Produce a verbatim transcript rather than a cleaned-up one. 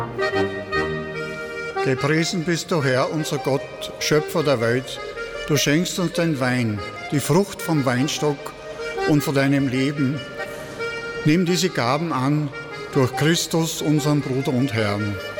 Gepriesen bist du, Herr, unser Gott, Schöpfer der Welt. Du schenkst uns den Wein, die Frucht vom Weinstock und von deinem Leben. Nimm diese Gaben an durch Christus, unseren Bruder und Herrn.